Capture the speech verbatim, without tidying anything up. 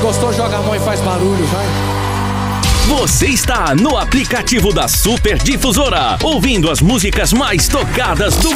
gostou, joga a mão e faz barulho, vai. Você está no aplicativo da Super Difusora, ouvindo as músicas mais tocadas do